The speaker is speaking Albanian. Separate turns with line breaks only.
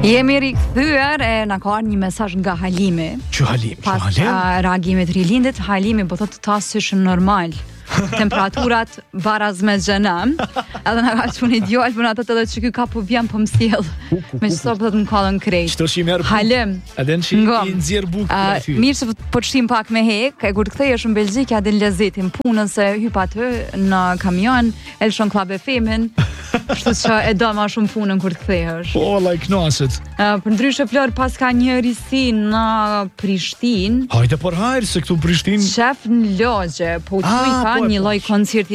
Jemi rikthyer e na ka një mesazh nga Halimi. Pas reagimit rilindit, Halimi po thotë tasysh normal. Temperaturat baraz me xhenam. Edhe na ka thënë djalë për ato edhe çka ka po vjen po msjell. Me çfarë po të më kallën krejt.
Çto shi merr.
Halim.
Edhe shi i nxjerr bukë aty.
Mirë se po shtim pak me hek, e kur të kthehesh në Belgjik ja den lezetin punën se hyp aty në kamion, elshon klub e femin. Kështu që e do ma shumë punën kur të kthehesh.
Po, like knaset.
Për ndryshe Flor pas ka një risi në Prishtinë.
Hajde por hajrë se këtu Prishtinë.
Shef në logje, po tu i ka një lloj koncerti